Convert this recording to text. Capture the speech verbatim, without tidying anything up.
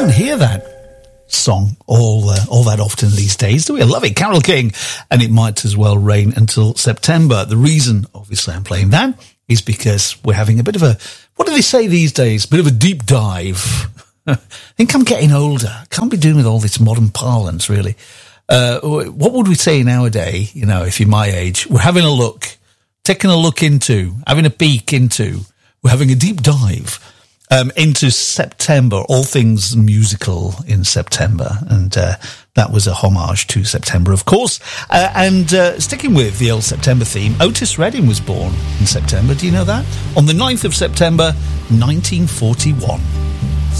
don't hear that song all uh, all that often these days, do we? I love it. Carole King, and It Might As Well Rain Until September. The reason, obviously, I'm playing that is because we're having a bit of a, what do they say these days? A bit of a deep dive. I think I'm getting older. I can't be doing with all this modern parlance, really. Uh, what would we say nowadays, you know, if you're my age? We're having a look, taking a look into, having a peek into, we're having a deep dive um, into September, all things musical in September. And uh, that was a homage to September, of course. Uh, and uh, sticking with the old September theme, Otis Redding was born in September. Do you know that? On the ninth of September, nineteen forty-one.